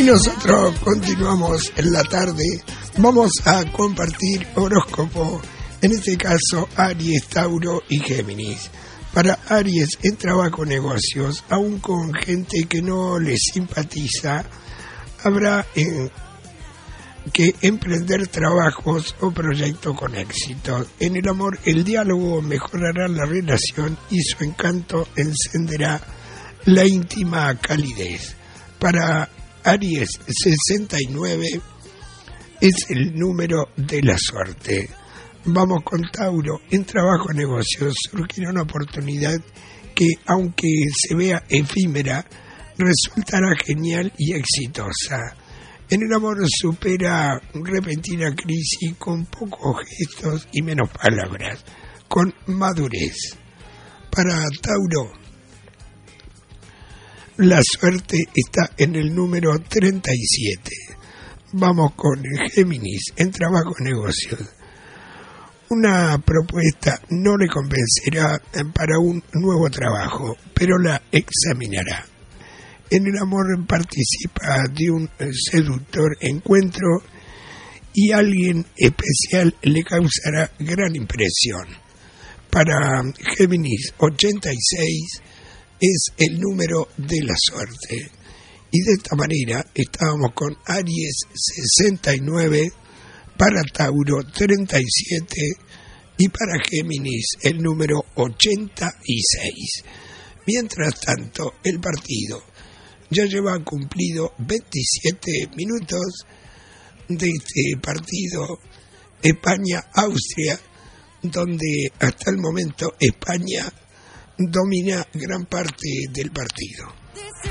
Y nosotros continuamos en la tarde. Vamos a compartir horóscopo, en este caso Aries, Tauro y Géminis. Para Aries, en trabajo, negocios, aún con gente que no les simpatiza, habrá que emprender trabajos o proyectos con éxito. En el amor, el diálogo mejorará la relación y su encanto encenderá la íntima calidez. Para Aries, 69 es el número de la suerte. Vamos con Tauro. En trabajo, negocios, surgirá una oportunidad que, aunque se vea efímera, resultará genial y exitosa. En el amor, supera repentina crisis con pocos gestos y menos palabras, con madurez. Para Tauro, la suerte está en el número 37. Vamos con Géminis. En trabajo, negocios, una propuesta no le convencerá para un nuevo trabajo, pero la examinará. En el amor, participa de un seductor encuentro y alguien especial le causará gran impresión. Para Géminis, 86 es el número de la suerte. Y de esta manera estábamos con Aries 69, para Tauro 37 y para Géminis el número 86. Mientras tanto, el partido ya lleva cumplido 27 minutos de este partido España-Austria, donde hasta el momento España domina gran parte del partido.